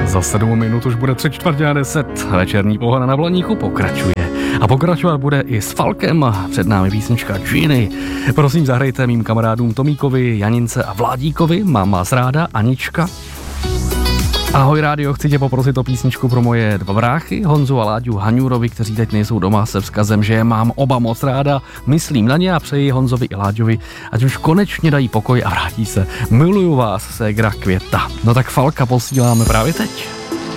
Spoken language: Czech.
Za 7 minut už bude 9:45. Večerní pohoda na Blaníku pokračuje. A pokračovat bude i s Falkem. Před námi písnička Genie. Prosím, zahrajte mým kamarádům Tomíkovi, Janince a Vládíkovi. Mám vás ráda, Anička. Ahoj rádio, chci tě poprosit o písničku pro moje dva bráchy, Honzu a Láďu Haňurovi, kteří teď nejsou doma, se vzkazem, že je mám oba moc ráda. Myslím na ně a přeji Honzovi i Láďovi, ať už konečně dají pokoj a vrátí se. Miluju vás, ségra Květa. No tak Falka posíláme právě teď.